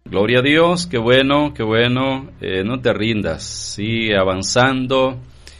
Gloria a Dios, qué bueno, no te rindas, sigue avanzando,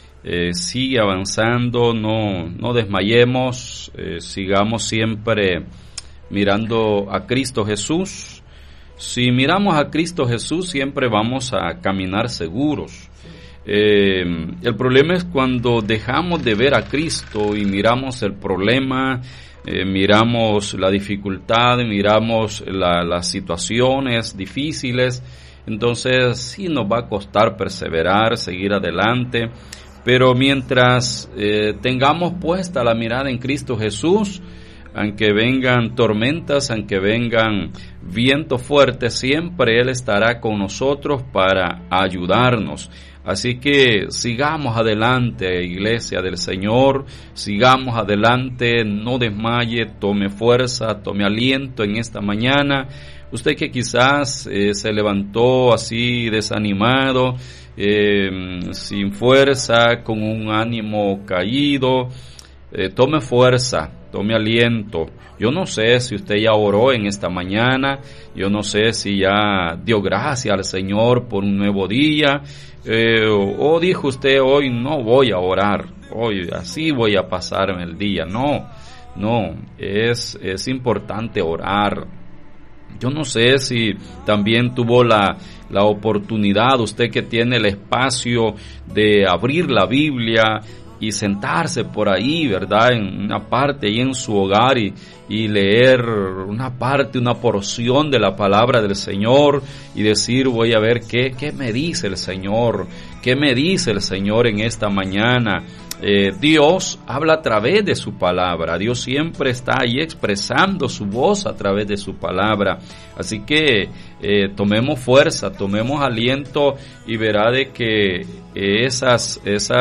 no desmayemos, sigamos siempre mirando a Cristo Jesús. Si miramos a Cristo Jesús, siempre vamos a caminar seguros. El problema es cuando dejamos de ver a Cristo y miramos el problema, miramos la dificultad, miramos las situaciones difíciles. Entonces sí nos va a costar perseverar, seguir adelante, pero mientras tengamos puesta la mirada en Cristo Jesús, aunque vengan tormentas, aunque vengan vientos fuertes, siempre Él estará con nosotros para ayudarnos. Así que sigamos adelante, iglesia del Señor, sigamos adelante, no desmaye, tome fuerza, tome aliento en esta mañana. Usted que quizás se levantó así desanimado, sin fuerza, con un ánimo caído, tome fuerza, tome aliento. Yo no sé si usted ya oró en esta mañana, yo no sé si ya dio gracias al Señor por un nuevo día, o dijo usted hoy no voy a orar, hoy así voy a pasarme el día. No, es importante orar. Yo no sé si también tuvo la oportunidad, usted que tiene el espacio de abrir la Biblia y sentarse por ahí, ¿verdad?, en una parte ahí en su hogar y leer una porción de la palabra del Señor y decir, voy a ver qué me dice el Señor, en esta mañana. Dios habla a través de su palabra, Dios siempre está ahí expresando su voz a través de su palabra, así que tomemos fuerza, tomemos aliento y verá de que esas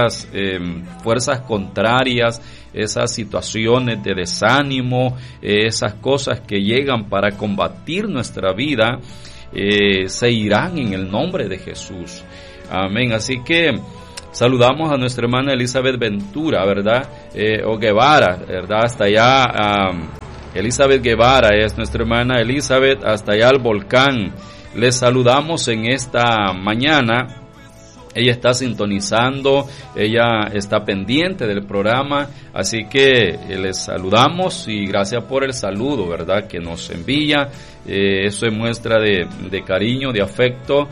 fuerzas contrarias, esas situaciones de desánimo, esas cosas que llegan para combatir nuestra vida, se irán en el nombre de Jesús. Amén. Así que saludamos a nuestra hermana Elizabeth Ventura, ¿verdad? O Guevara, ¿verdad? Hasta allá, Elizabeth Guevara es nuestra hermana Elizabeth, hasta allá al volcán. Les saludamos en esta mañana. Ella está sintonizando, ella está pendiente del programa, así que les saludamos y gracias por el saludo, ¿verdad?, que nos envía. Eso es muestra de cariño, de afecto.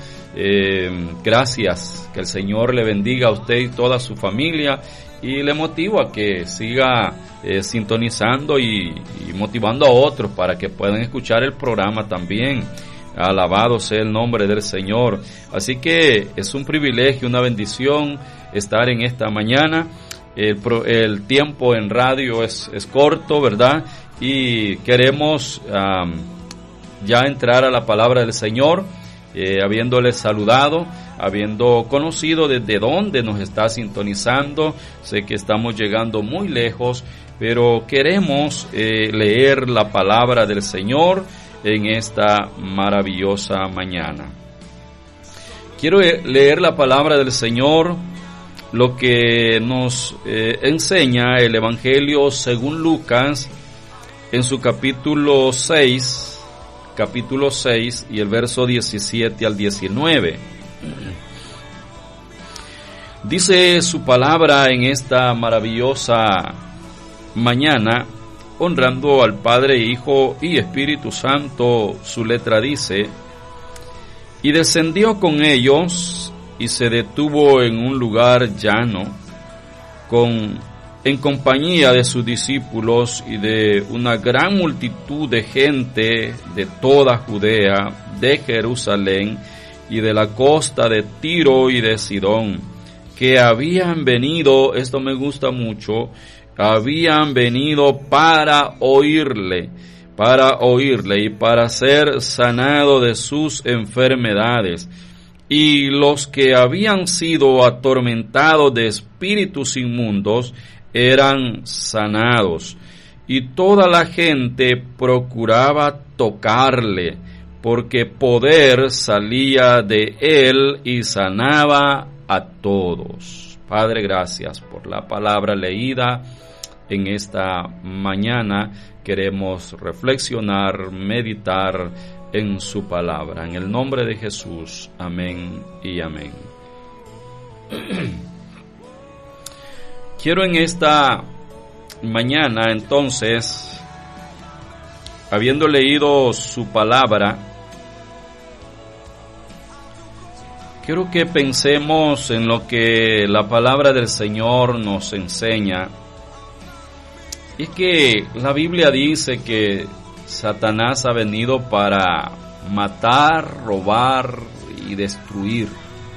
Gracias, que el Señor le bendiga a usted y toda su familia y le motivo a que siga sintonizando y motivando a otros para que puedan escuchar el programa también. Alabado sea el nombre del Señor. Así que es un privilegio, una bendición estar en esta mañana. El tiempo en radio es corto, ¿verdad? Y queremos ya entrar a la palabra del Señor, habiéndole saludado, habiendo conocido desde dónde nos está sintonizando. Sé que estamos llegando muy lejos, pero queremos leer la palabra del Señor en esta maravillosa mañana. Quiero leer la palabra del Señor, lo que nos enseña el Evangelio según Lucas en su capítulo 6 y el verso 17 al 19. Dice su palabra en esta maravillosa mañana, honrando al Padre, Hijo y Espíritu Santo. Su letra dice: y descendió con ellos y se detuvo en un lugar llano en compañía de sus discípulos y de una gran multitud de gente de toda Judea, de Jerusalén y de la costa de Tiro y de Sidón, que habían venido, esto me gusta mucho, habían venido para oírle y para ser sanado de sus enfermedades. Y los que habían sido atormentados de espíritus inmundos eran sanados. Y toda la gente procuraba tocarle, porque poder salía de él y sanaba a todos. Padre, gracias por la palabra leída. en esta mañana queremos reflexionar, meditar en su palabra. En el nombre de Jesús, amén y amén. Quiero en esta mañana, entonces, habiendo leído su palabra, quiero que pensemos en lo que la palabra del Señor nos enseña. Y es que la Biblia dice que Satanás ha venido para matar, robar y destruir.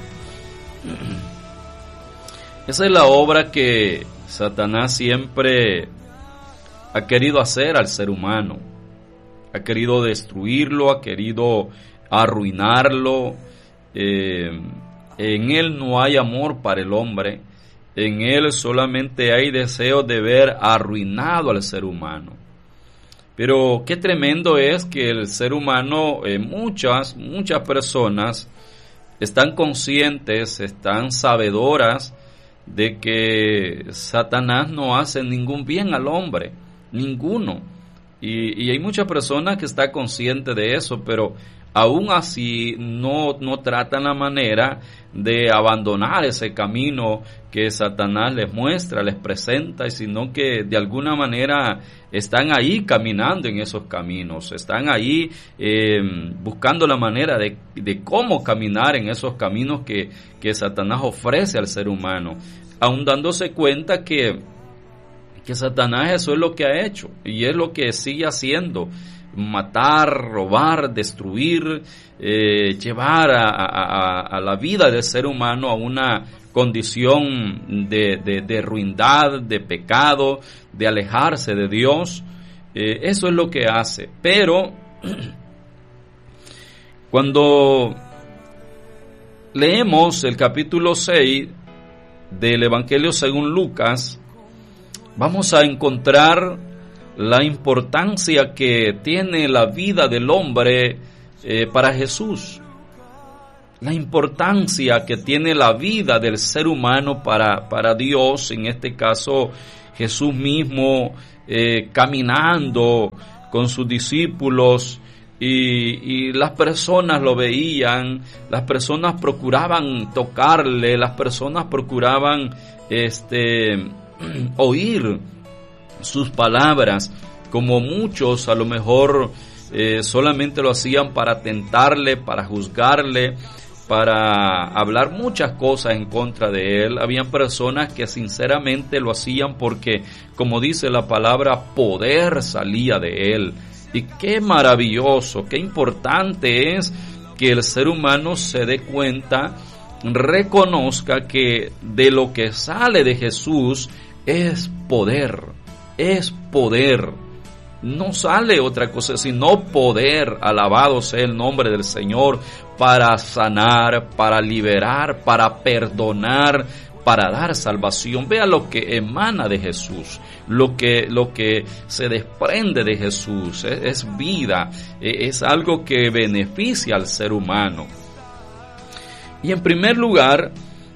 Esa es la obra que Satanás siempre ha querido hacer al ser humano. Ha querido destruirlo, ha querido arruinarlo. En él no hay amor para el hombre. En él solamente hay deseo de ver arruinado al ser humano. Pero qué tremendo es que el ser humano, muchas personas están conscientes, están sabedoras de que Satanás no hace ningún bien al hombre, ninguno. Y hay muchas personas que están conscientes de eso, pero aún así no tratan la manera de abandonar ese camino que Satanás les muestra, les presenta, sino que de alguna manera están ahí caminando en esos caminos, están ahí buscando la manera de cómo caminar en esos caminos que Satanás ofrece al ser humano, aun dándose cuenta que Satanás eso es lo que ha hecho y es lo que sigue haciendo: matar, robar, destruir, llevar a la vida del ser humano a una condición de ruindad, de pecado, de alejarse de Dios. Eso es lo que hace. Pero cuando leemos el capítulo 6 del Evangelio según Lucas, vamos a encontrar la importancia que tiene la vida del hombre para Jesús, la importancia que tiene la vida del ser humano para Dios, en este caso Jesús mismo caminando con sus discípulos, y las personas lo veían, las personas procuraban tocarle, las personas procuraban oír sus palabras, como muchos a lo mejor solamente lo hacían para tentarle, para juzgarle, para hablar muchas cosas en contra de él. Habían personas que sinceramente lo hacían porque, como dice la palabra, poder salía de él. Y qué maravilloso, qué importante es que el ser humano se dé cuenta, reconozca que de lo que sale de Jesús es poder. Es poder, no sale otra cosa sino poder. Alabado sea el nombre del Señor, para sanar, para liberar, para perdonar, para dar salvación. Vea lo que emana de Jesús, lo que se desprende de Jesús, es vida, es algo que beneficia al ser humano. Y en primer lugar,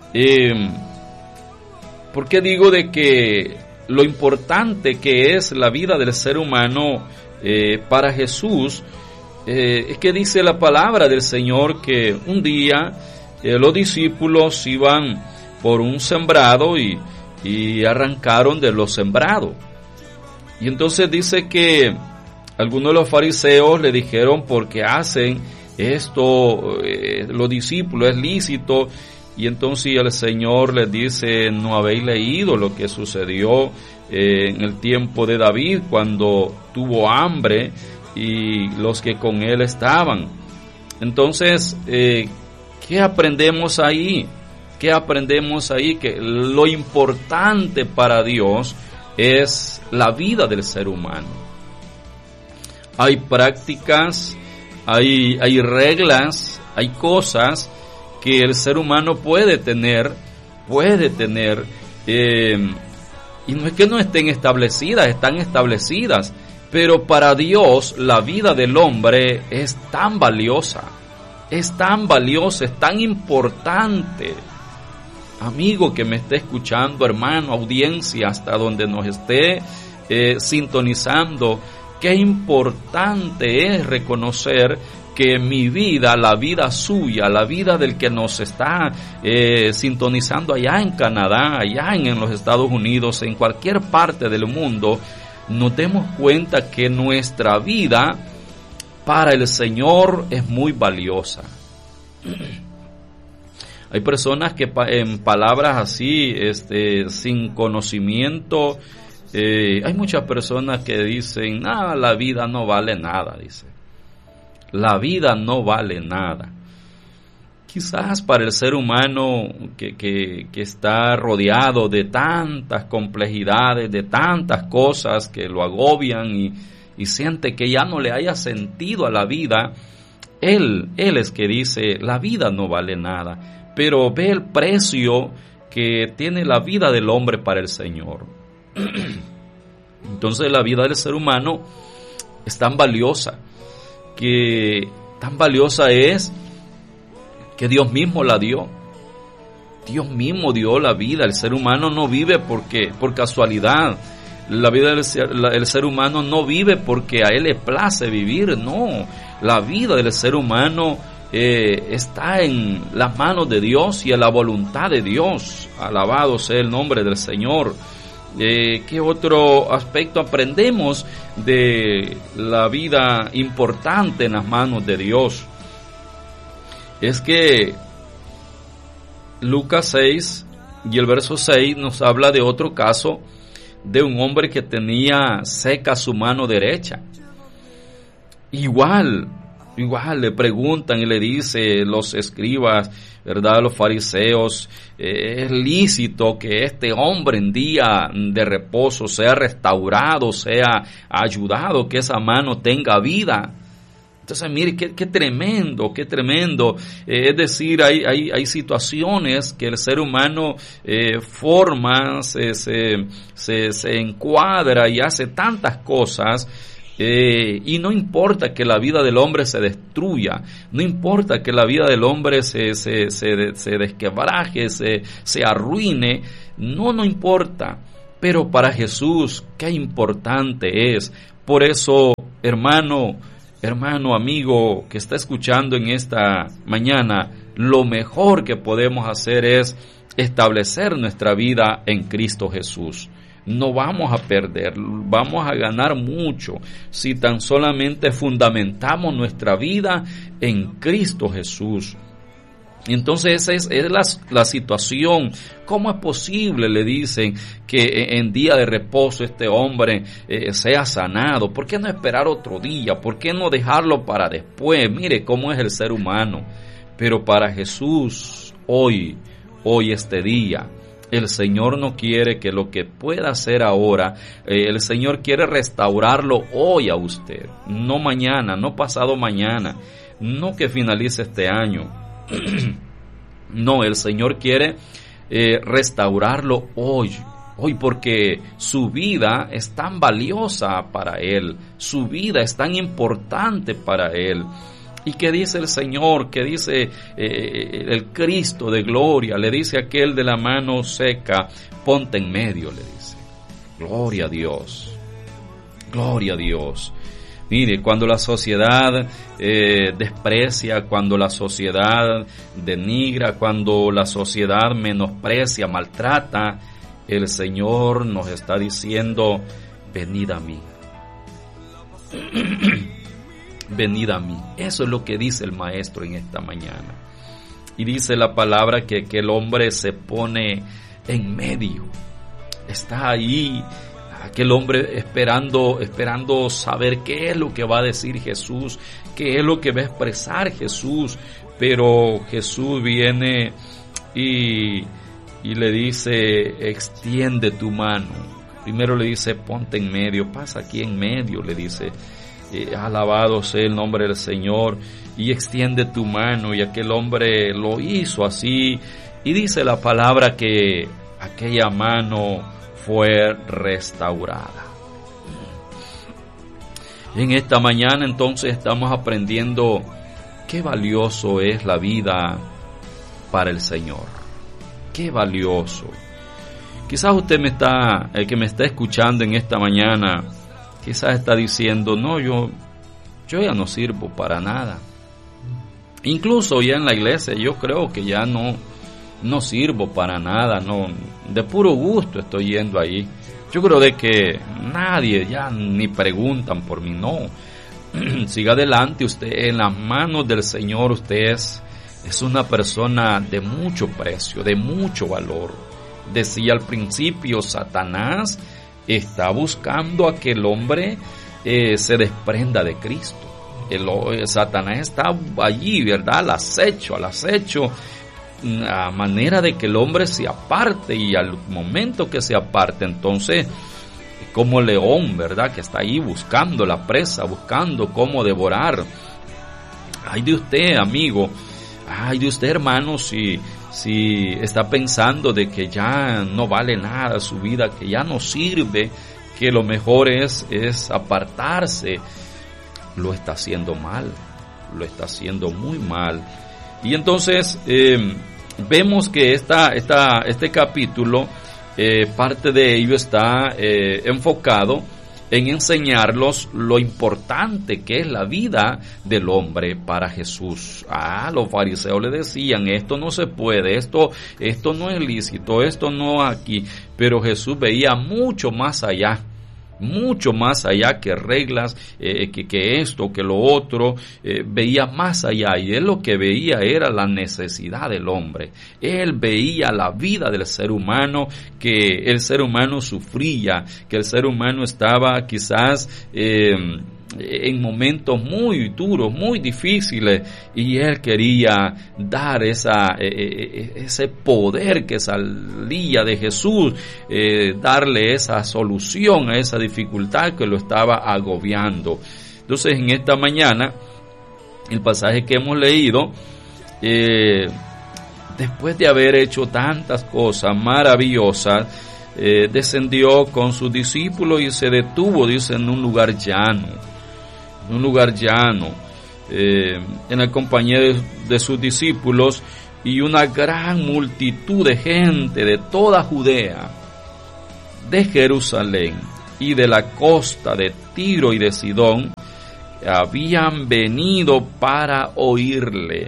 ¿por qué digo de que lo importante que es la vida del ser humano para Jesús? Es que dice la palabra del Señor que un día los discípulos iban por un sembrado y arrancaron de los sembrados. Y entonces dice que algunos de los fariseos le dijeron: ¿por qué hacen esto los discípulos? ¿Es lícito? Y entonces el Señor les dice: ¿no habéis leído lo que sucedió en el tiempo de David, cuando tuvo hambre y los que con él estaban? Entonces, ¿qué aprendemos ahí? ¿Qué aprendemos ahí? Que lo importante para Dios es la vida del ser humano. Hay prácticas, hay reglas, hay cosas que el ser humano puede tener, y no es que no estén establecidas, están establecidas, pero para Dios la vida del hombre es tan valiosa, es tan importante. amigo que me esté escuchando, hermano, audiencia, hasta donde nos esté sintonizando, qué importante es reconocer que mi vida, la vida suya, la vida del que nos está sintonizando allá en Canadá, allá en los Estados Unidos, en cualquier parte del mundo, nos demos cuenta que nuestra vida para el Señor es muy valiosa. Hay personas que en palabras así, sin conocimiento, hay muchas personas que dicen, la vida no vale nada, dice. La vida no vale nada. Quizás para el ser humano que está rodeado de tantas complejidades, de tantas cosas que lo agobian y siente que ya no le haya sentido a la vida, él es que dice, la vida no vale nada, pero ve el precio que tiene la vida del hombre para el Señor. Entonces la vida del ser humano es tan valiosa, que tan valiosa es que Dios mismo la dio. Dios mismo dio la vida. El ser humano no vive por casualidad. La vida del ser humano no vive porque a él le place vivir. No, la vida del ser humano está en las manos de Dios y en la voluntad de Dios. Alabado sea el nombre del Señor. ¿Qué otro aspecto aprendemos de la vida importante en las manos de Dios? Es que Lucas 6 y el verso 6 nos habla de otro caso de un hombre que tenía seca su mano derecha. Igual le preguntan y le dice los escribas, ¿verdad?, los fariseos, es lícito que este hombre en día de reposo sea restaurado, sea ayudado, que esa mano tenga vida. Entonces, mire, qué tremendo. Es decir, hay situaciones que el ser humano forma, se encuadra y hace tantas cosas. Y no importa que la vida del hombre se destruya, no importa que la vida del hombre se desquebraje, se arruine, no importa, pero para Jesús qué importante es. Por eso, hermano, amigo que está escuchando en esta mañana, lo mejor que podemos hacer es establecer nuestra vida en Cristo Jesús. No vamos a perder, vamos a ganar mucho si tan solamente fundamentamos nuestra vida en Cristo Jesús. Entonces esa es la situación. ¿Cómo es posible, le dicen, que en día de reposo este hombre sea sanado? ¿Por qué no esperar otro día? ¿Por qué no dejarlo para después? Mire cómo es el ser humano. Pero para Jesús, hoy este día, el Señor no quiere que lo que pueda hacer ahora, el Señor quiere restaurarlo hoy a usted, no mañana, no pasado mañana, no que finalice este año. No, el Señor quiere restaurarlo hoy, porque su vida es tan valiosa para Él, su vida es tan importante para Él. ¿Y qué dice el Señor? ¿Qué dice el Cristo de gloria? Le dice aquel de la mano seca, ponte en medio, le dice. Gloria a Dios, gloria a Dios. Mire, cuando la sociedad desprecia, cuando la sociedad denigra, cuando la sociedad menosprecia, maltrata, el Señor nos está diciendo, venid a mí. Venid a mí. Eso es lo que dice el Maestro en esta mañana. Y dice la palabra que el hombre se pone en medio. Está ahí, aquel hombre esperando saber qué es lo que va a decir Jesús, qué es lo que va a expresar Jesús. Pero Jesús viene y le dice, extiende tu mano. Primero le dice, ponte en medio, pasa aquí en medio, le dice. Alabado sea el nombre del Señor, y extiende tu mano. Y aquel hombre lo hizo así, y dice la palabra que aquella mano fue restaurada. En esta mañana entonces estamos aprendiendo qué valioso es la vida para el Señor. Qué valioso. Quizás usted el que me está escuchando en esta mañana, quizás está diciendo, no, yo ya no sirvo para nada. Incluso ya en la iglesia yo creo que ya no sirvo para nada, no, de puro gusto estoy yendo ahí. Yo creo de que nadie ya ni preguntan por mí, no. Siga adelante, usted en las manos del Señor, usted es una persona de mucho precio, de mucho valor. Decía al principio, Satanás está buscando a que el hombre se desprenda de Cristo. Satanás está allí, ¿verdad? Al acecho, a manera de que el hombre se aparte, y al momento que se aparte, entonces, como león, ¿verdad? Que está ahí buscando la presa, buscando cómo devorar. Ay de usted, amigo, ay de usted, hermano, si está pensando de que ya no vale nada su vida, que ya no sirve, que lo mejor es apartarse, lo está haciendo mal, lo está haciendo muy mal. Y entonces vemos que este capítulo, parte de ello está enfocado en enseñarlos lo importante que es la vida del hombre para Jesús. Los fariseos le decían, esto no se puede, esto no es lícito, esto no aquí, pero Jesús veía mucho más allá que reglas, que esto, que lo otro, veía más allá, y él lo que veía era la necesidad del hombre. Él veía la vida del ser humano, que el ser humano sufría, que el ser humano estaba quizás en momentos muy duros, muy difíciles, y él quería dar ese poder que salía de Jesús, darle esa solución a esa dificultad que lo estaba agobiando. Entonces, en esta mañana, el pasaje que hemos leído, después de haber hecho tantas cosas maravillosas, descendió con sus discípulos y se detuvo, dice, en un lugar llano, en la compañía de sus discípulos, y una gran multitud de gente de toda Judea, de Jerusalén y de la costa de Tiro y de Sidón, habían venido para oírle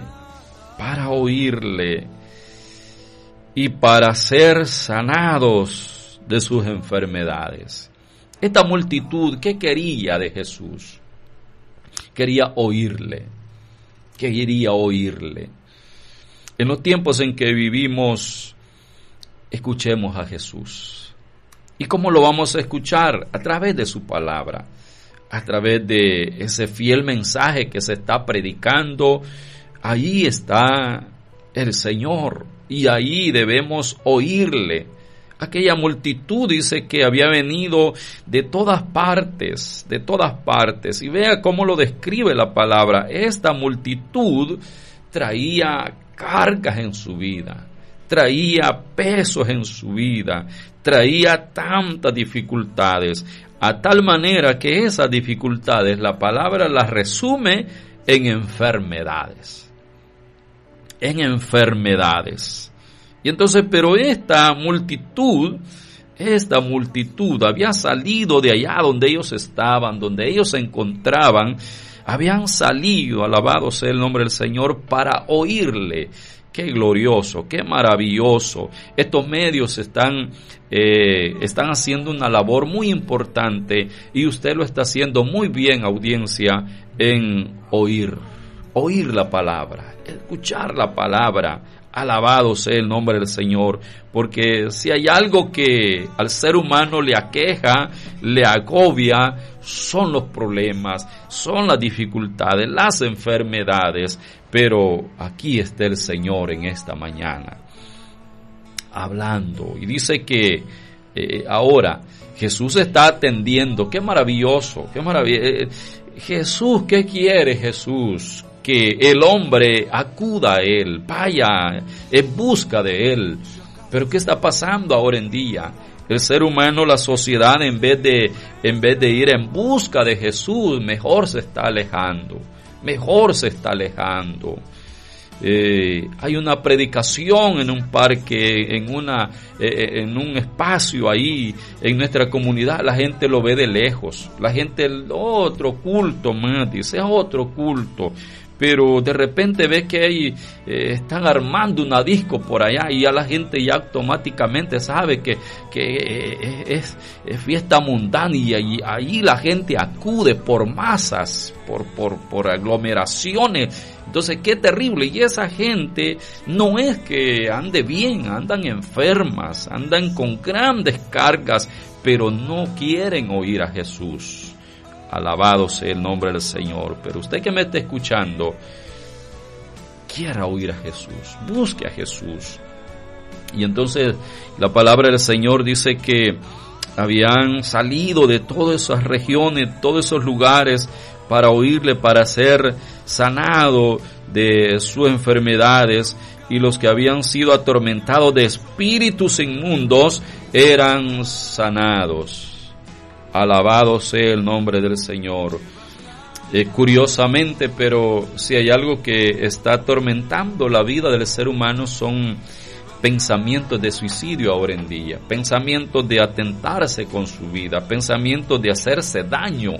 y para ser sanados de sus enfermedades. Esta multitud, ¿qué quería de Jesús? Quería oírle. En los tiempos en que vivimos, escuchemos a Jesús. ¿Y cómo lo vamos a escuchar? A través de su palabra, a través de ese fiel mensaje que se está predicando. Ahí está el Señor, y ahí debemos oírle. Aquella multitud, dice, que había venido de todas partes, y vea cómo lo describe la palabra. Esta multitud traía cargas en su vida, traía pesos en su vida, traía tantas dificultades, a tal manera que esas dificultades, la palabra las resume en enfermedades. Y entonces, pero esta multitud había salido de allá donde ellos estaban, donde ellos se encontraban, habían salido, alabado sea el nombre del Señor, para oírle. Qué glorioso, qué maravilloso. Estos medios están haciendo una labor muy importante, y usted lo está haciendo muy bien, audiencia, en oír la palabra, escuchar la palabra. Alabado sea el nombre del Señor, porque si hay algo que al ser humano le aqueja, le agobia, son los problemas, son las dificultades, las enfermedades. Pero aquí está el Señor en esta mañana, hablando, y dice que ahora Jesús está atendiendo. Qué maravilloso, qué maravilla. Jesús, ¿qué quiere Jesús? Que el hombre acuda a Él, vaya en busca de Él. Pero ¿qué está pasando ahora en día? El ser humano, la sociedad, en vez de ir en busca de Jesús, mejor se está alejando. hay una predicación en un parque, en un espacio ahí en nuestra comunidad, la gente lo ve de lejos, la gente, otro culto más, dice, otro culto, pero de repente ves que están armando una disco por allá y ya la gente ya automáticamente sabe que es fiesta mundana, y ahí la gente acude por masas, por aglomeraciones. Entonces, qué terrible. Y esa gente no es que ande bien, andan enfermas, andan con grandes cargas, pero no quieren oír a Jesús. Alabado sea el nombre del Señor. Pero usted que me está escuchando, quiera oír a Jesús, busque a Jesús. Y entonces la palabra del Señor dice que habían salido de todas esas regiones, todos esos lugares, para oírle, para ser sanado de sus enfermedades, y los que habían sido atormentados de espíritus inmundos eran sanados. Alabado sea el nombre del Señor. Curiosamente, pero si hay algo que está atormentando la vida del ser humano, son pensamientos de suicidio ahora en día, pensamientos de atentarse con su vida, pensamientos de hacerse daño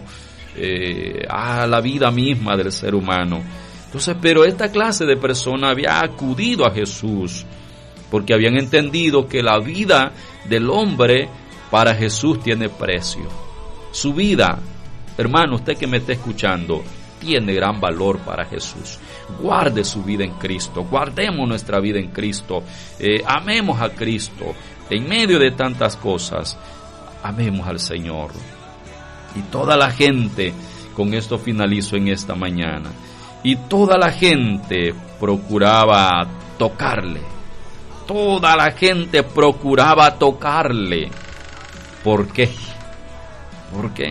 a la vida misma del ser humano. Entonces, pero esta clase de personas había acudido a Jesús porque habían entendido que la vida del hombre para Jesús tiene precio. Su vida, hermano, usted que me está escuchando, tiene gran valor para Jesús. Guarde su vida en Cristo, guardemos nuestra vida en Cristo, amemos a Cristo. En medio de tantas cosas, amemos al Señor. Y toda la gente, con esto finalizo en esta mañana, y toda la gente procuraba tocarle. Toda la gente procuraba tocarle. ¿Por qué? ¿Por qué?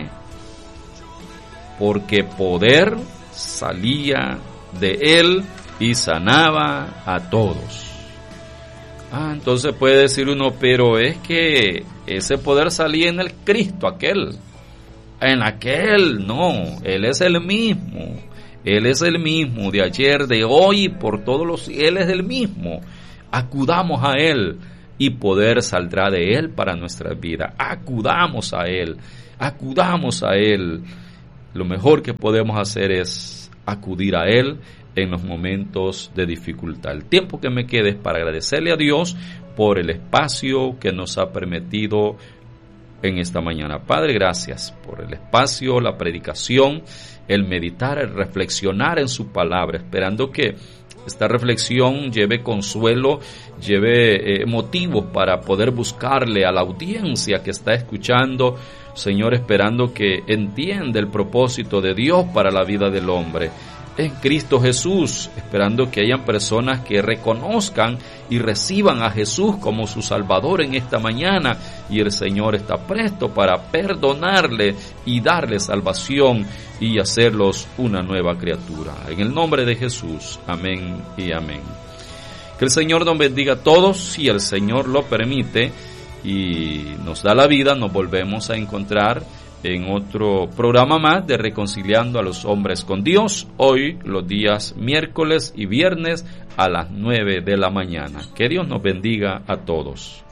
Porque poder salía de él y sanaba a todos. Entonces puede decir uno, pero es que ese poder salía en el Cristo aquel. En aquel, no, Él es el mismo. Él es el mismo de ayer, de hoy y por todos los... Él es el mismo. Acudamos a Él y poder saldrá de Él para nuestra vida. Acudamos a Él. Acudamos a Él. Lo mejor que podemos hacer es acudir a Él en los momentos de dificultad. El tiempo que me quede es para agradecerle a Dios por el espacio que nos ha permitido en esta mañana. Padre, gracias por el espacio, la predicación, el meditar, el reflexionar en su palabra, esperando que esta reflexión lleve consuelo, lleve motivos para poder buscarle a la audiencia que está escuchando, Señor, esperando que entienda el propósito de Dios para la vida del hombre en Cristo Jesús, esperando que hayan personas que reconozcan y reciban a Jesús como su Salvador en esta mañana, y el Señor está presto para perdonarle y darle salvación y hacerlos una nueva criatura. En el nombre de Jesús, amén y amén. Que el Señor nos bendiga a todos, si el Señor lo permite y nos da la vida, nos volvemos a encontrar en otro programa más de Reconciliando a los Hombres con Dios, hoy los días miércoles y viernes a las 9 de la mañana. Que Dios nos bendiga a todos.